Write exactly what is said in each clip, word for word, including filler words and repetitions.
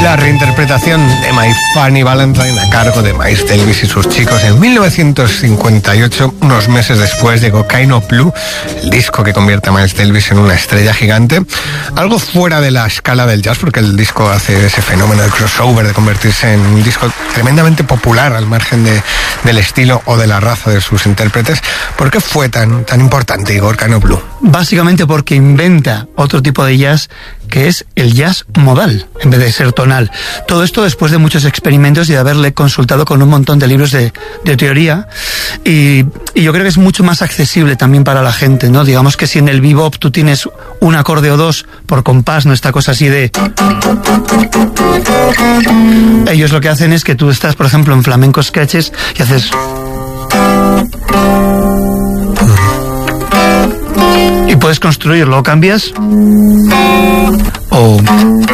La reinterpretación de My Funny Valentine a cargo de Miles Davis y sus chicos. En mil novecientos cincuenta y ocho, unos meses después, llegó Kind of Blue, el disco que convierte a Miles Davis en una estrella gigante. Algo fuera de la escala del jazz, porque el disco hace ese fenómeno de crossover, de convertirse en un disco tremendamente popular al margen de, del estilo o de la raza de sus intérpretes. ¿Por qué fue tan, tan importante, Igor, Kind of Blue? Básicamente porque inventa otro tipo de jazz, que es el jazz modal, en vez de ser tonal. Todo esto después de muchos experimentos y de haberle consultado con un montón de libros de, de teoría, y, y yo creo que es mucho más accesible también para la gente, ¿no? Digamos que si en el bebop tú tienes un acorde o dos por compás, no esta cosa así de... Ellos lo que hacen es que tú estás, por ejemplo, en flamenco sketches y haces... Y puedes construirlo, o cambias o...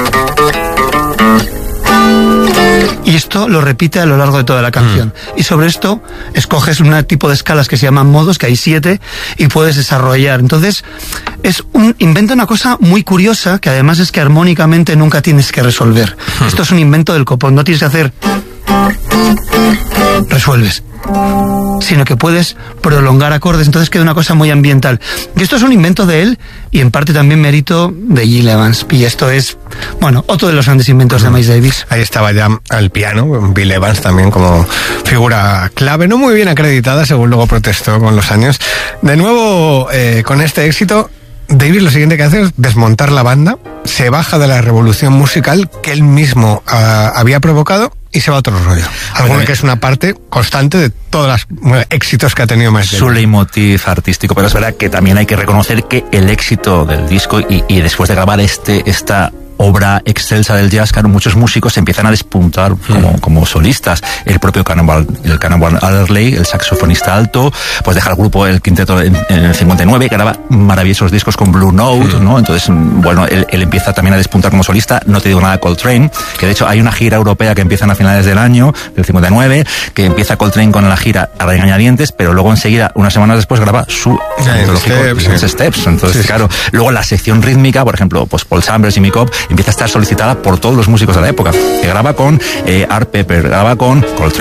Y esto lo repite a lo largo de toda la canción. Mm. Y sobre esto escoges un tipo de escalas que se llaman modos, que hay siete, y puedes desarrollar. Entonces, es un, inventa una cosa muy curiosa, que además es que armónicamente nunca tienes que resolver. Mm. Esto es un invento del copón, no tienes que hacer... Resuelves. Sino que puedes prolongar acordes, entonces queda una cosa muy ambiental. Y esto es un invento de él y en parte también mérito de Gil Evans. Y esto es, bueno, otro de los grandes inventos de Miles Davis. Ahí estaba ya al piano, Bill Evans también como figura clave, no muy bien acreditada, según luego protestó con los años. De nuevo, eh, con este éxito, Davis lo siguiente que hace es desmontar la banda, se baja de la revolución musical que él mismo uh, había provocado y se va a otro rollo. Algo bueno, que es una parte constante de todos los bueno, éxitos que ha tenido Miles Davis. Su leitmotiv artístico, pero es verdad que también hay que reconocer que el éxito del disco y, y después de grabar este esta obra excelsa del jazz, claro, muchos músicos empiezan a despuntar como, mm. como solistas. El propio Cannonball, el Cannonball Adderley, el saxofonista alto, pues deja el grupo, el quinteto en, en el cincuenta y nueve, graba maravillosos discos con Blue Note, mm. ¿no? Entonces, bueno, él, él empieza también a despuntar como solista. No te digo nada, Coltrane, que de hecho hay una gira europea que empiezan a finales del año, del cincuenta y nueve, que empieza Coltrane con la gira a regañadientes, pero luego enseguida, unas semanas después, graba su antológico, Steps, sí. Steps. Entonces, sí, claro, sí. Luego la sección rítmica, por ejemplo, pues Paul Chambers y Mick Cobb, empieza a estar solicitada por todos los músicos de la época, que graba con eh, Art Pepper, graba con Coltrane,